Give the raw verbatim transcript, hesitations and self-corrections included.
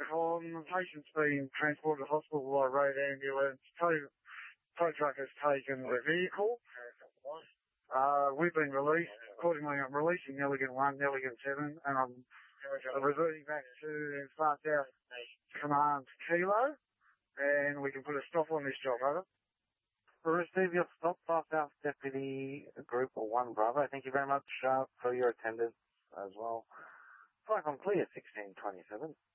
con. The patient's been transported to hospital by road ambulance. Tow, tow truck has taken the vehicle. Uh, we've been released. Accordingly, I'm releasing Nelligan one, Nelligan seven, and I'm reverting back to Far South Command Kilo, and we can put a stop on this job, over. We receive your stop, Far South Deputy Group one Bravo. Thank you very much uh, for your attendance as well. Flight on clear, sixteen twenty-seven.